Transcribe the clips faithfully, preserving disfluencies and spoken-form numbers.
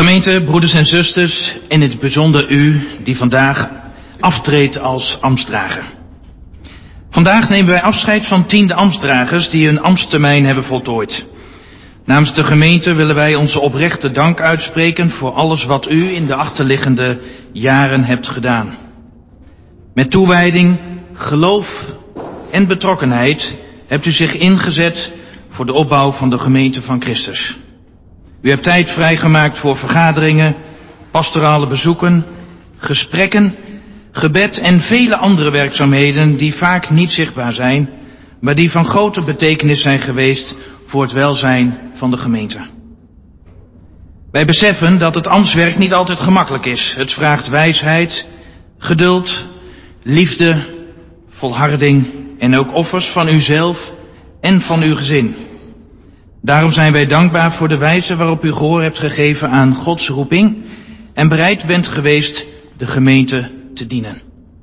Gemeente, broeders en zusters, in het bijzonder u die vandaag aftreedt als ambtsdrager. Vandaag nemen wij afscheid van tiende ambtsdragers die hun ambtstermijn hebben voltooid. Namens de gemeente willen wij onze oprechte dank uitspreken voor alles wat u in de achterliggende jaren hebt gedaan. Met toewijding, geloof en betrokkenheid hebt u zich ingezet voor de opbouw van de gemeente van Christus. U hebt tijd vrijgemaakt voor vergaderingen, pastorale bezoeken, gesprekken, gebed en vele andere werkzaamheden die vaak niet zichtbaar zijn, maar die van grote betekenis zijn geweest voor het welzijn van de gemeente. Wij beseffen dat het ambtswerk niet altijd gemakkelijk is. Het vraagt wijsheid, geduld, liefde, volharding en ook offers van uzelf en van uw gezin. Daarom zijn wij dankbaar voor de wijze waarop u gehoor hebt gegeven aan Gods roeping en bereid bent geweest de gemeente te dienen.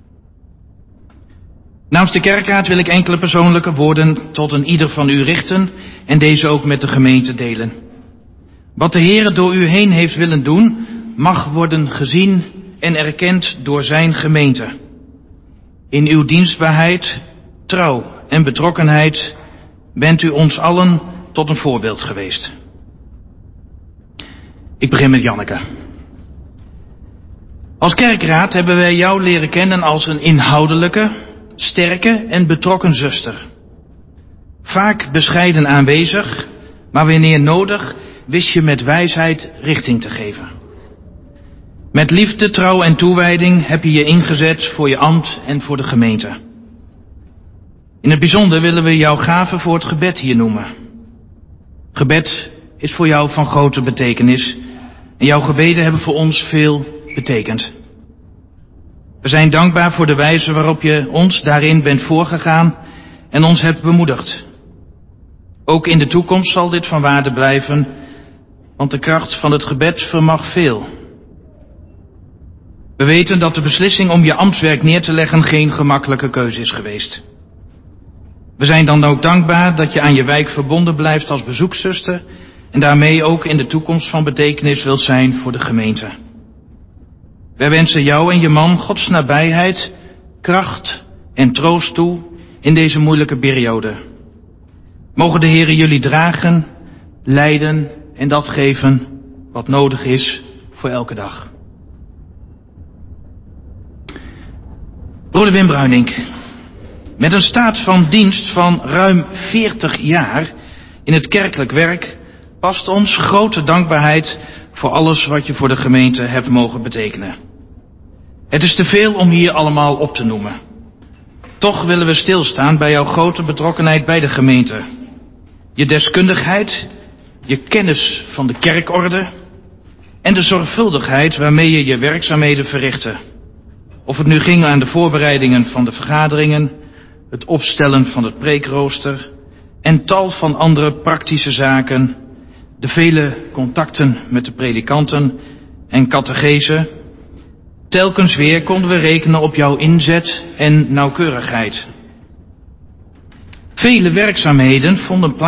Namens de kerkraad wil ik enkele persoonlijke woorden tot een ieder van u richten en deze ook met de gemeente delen. Wat de Heere door u heen heeft willen doen, mag worden gezien en erkend door zijn gemeente. In uw dienstbaarheid, trouw en betrokkenheid bent u ons allen tot een voorbeeld geweest. Ik begin met Janneke. Als kerkraad hebben wij jou leren kennen als een inhoudelijke, sterke en betrokken zuster. Vaak bescheiden aanwezig, maar wanneer nodig wist je met wijsheid richting te geven. Met liefde, trouw en toewijding heb je je ingezet voor je ambt en voor de gemeente. In het bijzonder willen we jouw gave voor het gebed hier noemen. Gebed is voor jou van grote betekenis en jouw gebeden hebben voor ons veel betekend. We zijn dankbaar voor de wijze waarop je ons daarin bent voorgegaan en ons hebt bemoedigd. Ook in de toekomst zal dit van waarde blijven, want de kracht van het gebed vermag veel. We weten dat de beslissing om je ambtswerk neer te leggen geen gemakkelijke keuze is geweest. We zijn dan ook dankbaar dat je aan je wijk verbonden blijft als bezoekzuster en daarmee ook in de toekomst van betekenis wilt zijn voor de gemeente. Wij wensen jou en je man Gods nabijheid, kracht en troost toe in deze moeilijke periode. Mogen de Heere jullie dragen, leiden en dat geven wat nodig is voor elke dag. Broeder Wim Bruinink, met een staat van dienst van ruim veertig jaar in het kerkelijk werk past ons grote dankbaarheid voor alles wat je voor de gemeente hebt mogen betekenen. Het is te veel om hier allemaal op te noemen. Toch willen we stilstaan bij jouw grote betrokkenheid bij de gemeente. Je deskundigheid, je kennis van de kerkorde en de zorgvuldigheid waarmee je je werkzaamheden verrichtte. Of het nu ging aan de voorbereidingen van de vergaderingen, het opstellen van het preekrooster en tal van andere praktische zaken, de vele contacten met de predikanten en catechese. Telkens weer konden we rekenen op jouw inzet en nauwkeurigheid. Vele werkzaamheden vonden plaats